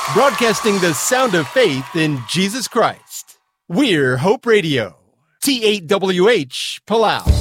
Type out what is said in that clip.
Broadcasting the sound of faith in Jesus Christ. We're Hope Radio. T8WH, Palau.